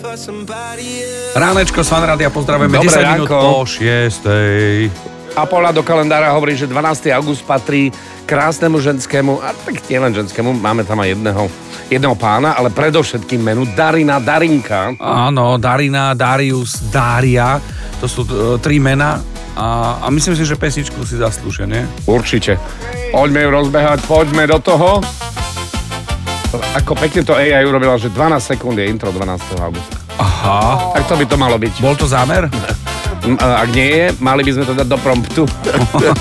Ránečko z Fanrádia, pozdravujeme. Dobré 10 minút ránko. po 6. A podľa do kalendára hovorí, že 12. august patrí krásnemu ženskému, a tak nie len ženskému, máme tam aj jedného pána, ale predovšetkým menu Darina, Darinka. Áno, Darina, Darius, Dária, to sú 3 mená a myslím si, že pesničku si zaslúžia, nie? Určite. Poďme ju rozbehať, poďme do toho. Ako pekne to AI urobila, že 12 sekúnd je intro 12. augusta. Aha. Tak to by to malo byť. Bol to zámer? Ak nie je, mali by sme to dať do promptu.